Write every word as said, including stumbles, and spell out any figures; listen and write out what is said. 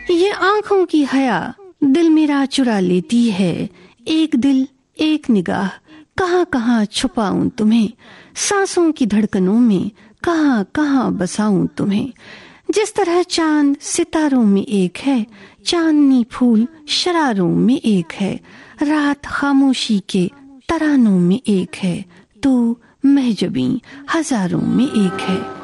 ये आंखों की हया दिल मेरा चुरा लेती है। एक दिल एक निगाह कहाँ कहाँ छुपाऊं तुम्हें, सांसों की धड़कनों में कहाँ कहाँ बसाऊं तुम्हें। जिस तरह चांद सितारों में एक है, चांदनी फूल शरारों में एक है, रात खामोशी के तरानों में एक है, तू महजबी हजारों में एक है।